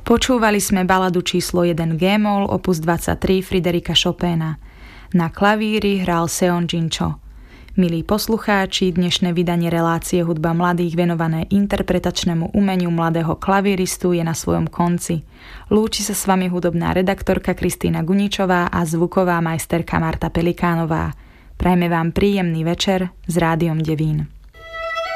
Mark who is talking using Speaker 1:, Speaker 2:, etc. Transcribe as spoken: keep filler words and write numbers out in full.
Speaker 1: Počúvali sme baladu číslo jeden G-moll opus dvadsaťtri Fryderika Chopina. Na klavíri hral Seongjin Cho. Milí poslucháči, dnešné vydanie relácie Hudba mladých venované interpretačnému umeniu mladého klavíristu je na svojom konci. Lúči sa s vami hudobná redaktorka Kristýna Guničová a zvuková majsterka Marta Pelikánová. Prajme vám príjemný večer s Rádiom Devín.